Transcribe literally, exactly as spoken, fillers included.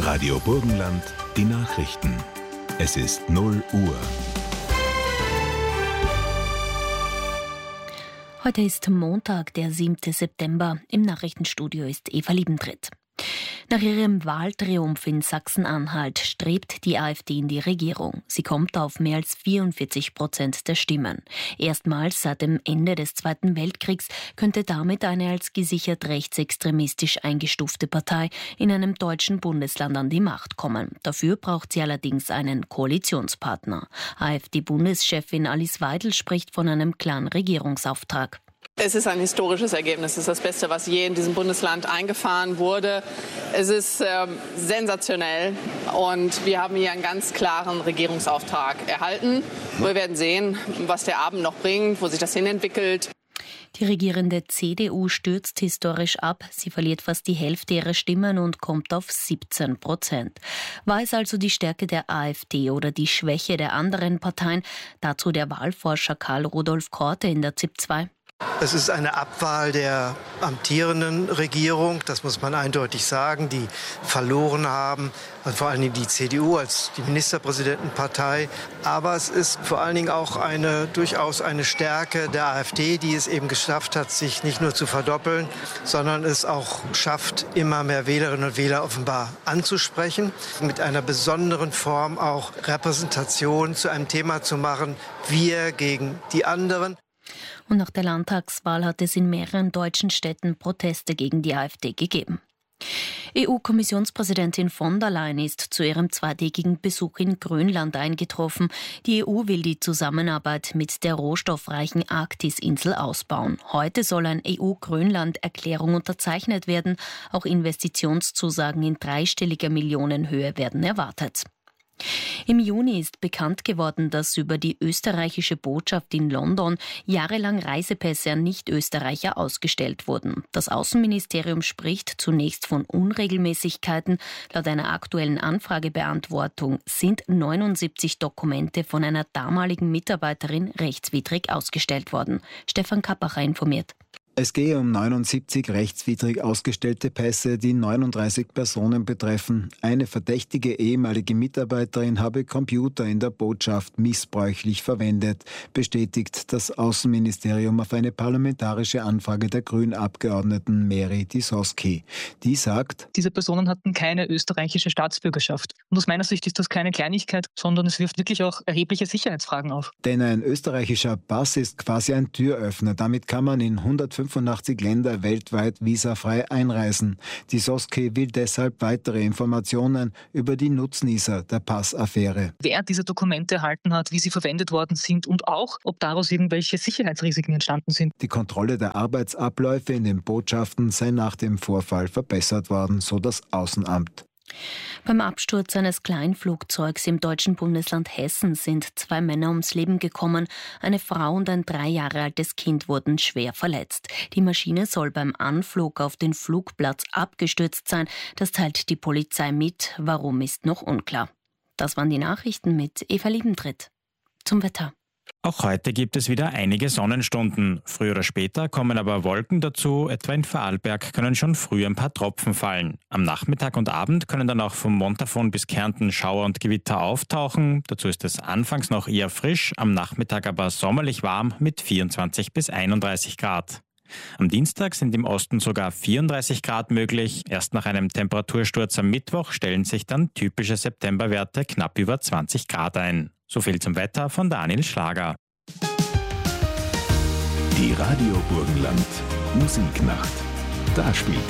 Radio Burgenland, die Nachrichten. Es ist null Uhr. Heute ist Montag, der siebte September. Im Nachrichtenstudio ist Eva Liebentritt. Nach ihrem Wahltriumph in Sachsen-Anhalt strebt die AfD in die Regierung. Sie kommt auf mehr als vierundvierzig Prozent der Stimmen. Erstmals seit dem Ende des Zweiten Weltkriegs könnte damit eine als gesichert rechtsextremistisch eingestufte Partei in einem deutschen Bundesland an die Macht kommen. Dafür braucht sie allerdings einen Koalitionspartner. AfD-Bundeschefin Alice Weidel spricht von einem klaren Regierungsauftrag. Es ist ein historisches Ergebnis. Es ist das Beste, was je in diesem Bundesland eingefahren wurde. Es ist ähm, sensationell und wir haben hier einen ganz klaren Regierungsauftrag erhalten. Wir werden sehen, was der Abend noch bringt, wo sich das hinentwickelt. Die regierende C D U stürzt historisch ab. Sie verliert fast die Hälfte ihrer Stimmen und kommt auf siebzehn Prozent. War es also die Stärke der AfD oder die Schwäche der anderen Parteien? Dazu der Wahlforscher Karl Rudolf Korte in der Z I P zwei. Es ist eine Abwahl der amtierenden Regierung, das muss man eindeutig sagen, die verloren haben, also vor allen Dingen die C D U als die Ministerpräsidentenpartei. Aber es ist vor allen Dingen auch eine, durchaus eine Stärke der AfD, die es eben geschafft hat, sich nicht nur zu verdoppeln, sondern es auch schafft, immer mehr Wählerinnen und Wähler offenbar anzusprechen, mit einer besonderen Form auch Repräsentation zu einem Thema zu machen, wir gegen die anderen. Und nach der Landtagswahl hat es in mehreren deutschen Städten Proteste gegen die AfD gegeben. E U-Kommissionspräsidentin von der Leyen ist zu ihrem zweitägigen Besuch in Grönland eingetroffen. Die E U will die Zusammenarbeit mit der rohstoffreichen Arktisinsel ausbauen. Heute soll eine E U-Grönland-Erklärung unterzeichnet werden. Auch Investitionszusagen in dreistelliger Millionenhöhe werden erwartet. Im Juni ist bekannt geworden, dass über die österreichische Botschaft in London jahrelang Reisepässe an Nicht-Österreicher ausgestellt wurden. Das Außenministerium spricht zunächst von Unregelmäßigkeiten. Laut einer aktuellen Anfragebeantwortung sind neunundsiebzig Dokumente von einer damaligen Mitarbeiterin rechtswidrig ausgestellt worden. Stefan Kappacher informiert. Es gehe um neunundsiebzig rechtswidrig ausgestellte Pässe, die neununddreißig Personen betreffen. Eine verdächtige ehemalige Mitarbeiterin habe Computer in der Botschaft missbräuchlich verwendet, bestätigt das Außenministerium auf eine parlamentarische Anfrage der Grünen-Abgeordneten Mary Tisoski. Die sagt, diese Personen hatten keine österreichische Staatsbürgerschaft. Und aus meiner Sicht ist das keine Kleinigkeit, sondern es wirft wirklich auch erhebliche Sicherheitsfragen auf. Denn ein österreichischer Pass ist quasi ein Türöffner. Damit kann man in hundertfünfundachtzig Länder weltweit visafrei einreisen. Tisoski will deshalb weitere Informationen über die Nutznießer der Passaffäre. Wer diese Dokumente erhalten hat, wie sie verwendet worden sind und auch, ob daraus irgendwelche Sicherheitsrisiken entstanden sind. Die Kontrolle der Arbeitsabläufe in den Botschaften sei nach dem Vorfall verbessert worden, so das Außenamt. Beim Absturz eines Kleinflugzeugs im deutschen Bundesland Hessen sind zwei Männer ums Leben gekommen. Eine Frau und ein drei Jahre altes Kind wurden schwer verletzt. Die Maschine soll beim Anflug auf den Flugplatz abgestürzt sein. Das teilt die Polizei mit. Warum, ist noch unklar. Das waren die Nachrichten mit Eva Liebentritt. Zum Wetter. Auch heute gibt es wieder einige Sonnenstunden. Früher oder später kommen aber Wolken dazu. Etwa in Vorarlberg können schon früh ein paar Tropfen fallen. Am Nachmittag und Abend können dann auch vom Montafon bis Kärnten Schauer und Gewitter auftauchen. Dazu ist es anfangs noch eher frisch, am Nachmittag aber sommerlich warm mit vierundzwanzig bis einunddreißig Grad. Am Dienstag sind im Osten sogar vierunddreißig Grad möglich. Erst nach einem Temperatursturz am Mittwoch stellen sich dann typische Septemberwerte knapp über zwanzig Grad ein. So viel zum Wetter von Daniel Schlager. Die Radio Burgenland Musiknacht. Da spielt